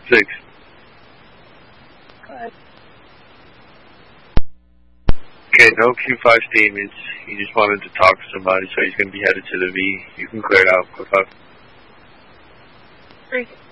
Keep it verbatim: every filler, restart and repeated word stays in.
Six. Go ahead. Okay, no Q five statements. He just wanted to talk to somebody, so he's going to be headed to the V. You can clear it out. Q five. Three.